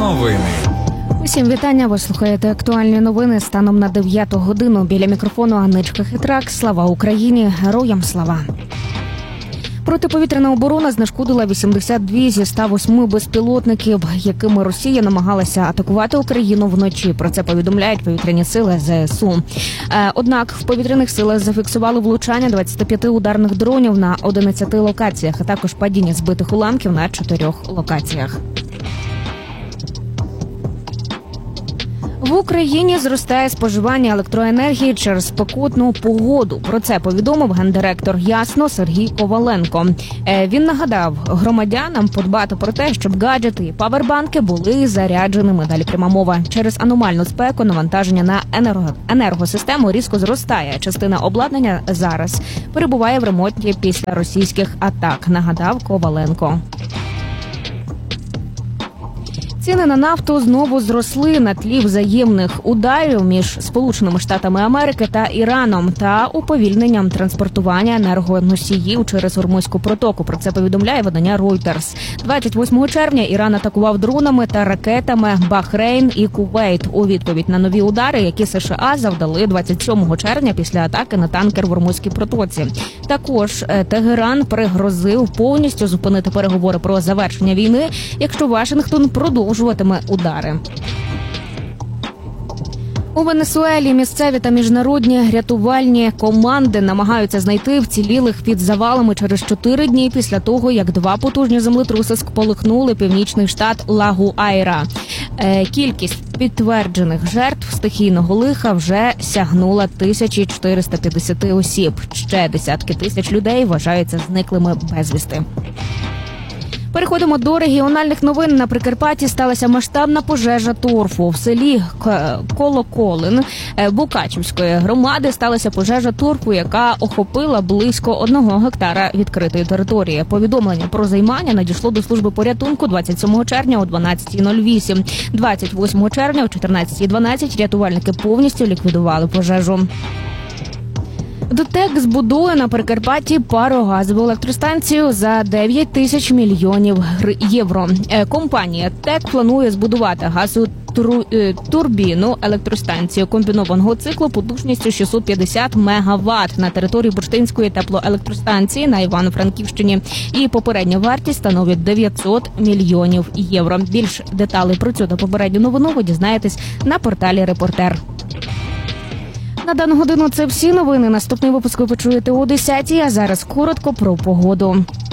новини. Усім вітання, ви слухаєте актуальні новини станом на 9 годину. Біля мікрофону Анничка Хитрак. Слава Україні, героям слава. Протиповітряна оборона знешкодила 82 зі 108 безпілотників, якими Росія намагалася атакувати Україну вночі. Про це повідомляють повітряні сили ЗСУ. Однак в повітряних силах зафіксували влучання 25 ударних дронів на 11 локаціях, а також падіння збитих уламків на 4 локаціях. В Україні зростає споживання електроенергії через спекотну погоду. Про це повідомив гендиректор Ясно Сергій Коваленко. Він нагадав громадянам подбати про те, щоб гаджети і павербанки були зарядженими. Далі пряма мова. Через аномальну спеку навантаження на енергосистему різко зростає. Частина обладнання зараз перебуває в ремонті після російських атак, нагадав Коваленко. Ціни на нафту знову зросли на тлі взаємних ударів між Сполученими Штатами Америки та Іраном та уповільненням транспортування енергоносіїв через Ормузьку протоку. Про це повідомляє видання Reuters. 28 червня Іран атакував дронами та ракетами Бахрейн і Кувейт у відповідь на нові удари, які США завдали 27 червня після атаки на танкер в Ормузькій протоці. Також Тегеран пригрозив повністю зупинити переговори про завершення війни, якщо Вашингтон продовжуватиме удари. У Венесуелі місцеві та міжнародні рятувальні команди намагаються знайти вцілілих під завалами через 4 дні після того, як 2 потужні землетруси сколихнули північний штат Ла-Гуайра. Кількість підтверджених жертв стихійного лиха вже сягнула 1450 осіб. Ще десятки тисяч людей вважаються зниклими безвісти. Переходимо до регіональних новин. На Прикарпатті сталася масштабна пожежа торфу. В селі Колоколин Букачівської громади сталася пожежа торфу, яка охопила близько 1 гектара відкритої території. Повідомлення про займання надійшло до служби порятунку 27 червня о 12:08. 28 червня о 14:12 рятувальники повністю ліквідували пожежу. ДТЕК збудує на Прикарпатті парогазову електростанцію за 9 тисяч мільйонів євро. Компанія ТЕК планує збудувати газотурбінну електростанцію комбінованого циклу потужністю 650 МВт на території Бурштинської теплоелектростанції на Івано-Франківщині. І попередня вартість становить 900 мільйонів євро. Більш деталей про цю та попередню новину ви дізнаєтесь на порталі «Репортер». На дану годину це всі новини. Наступний випуск ви почуєте о 10-й, а зараз коротко про погоду.